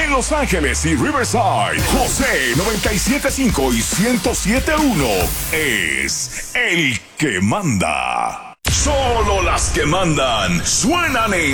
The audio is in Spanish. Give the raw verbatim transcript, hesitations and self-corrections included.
En Los Ángeles y Riverside, José noventa y siete punto cinco y ciento siete punto uno es el que manda. Solo las que mandan suenan en